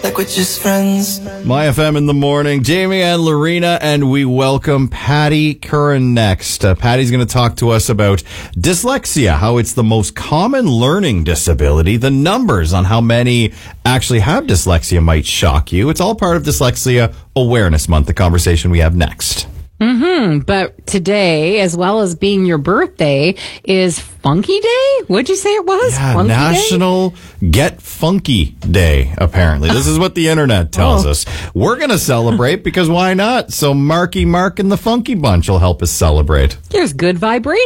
like we're just friends. My FM in the morning, Jamie and Lorena, and we welcome Patty Curran next. Patty's going to talk to us about dyslexia, how it's the most common learning disability. The numbers on how many actually have dyslexia might shock you. It's all part of Dyslexia Awareness Month, the conversation we have next. But today, as well as being your birthday, is Funky Day? What'd you say it was? Yeah, Funky National Day? Get Funky Day, apparently. This is what the internet tells us. We're going to celebrate because why not? So Marky Mark and the Funky Bunch will help us celebrate. There's good vibration.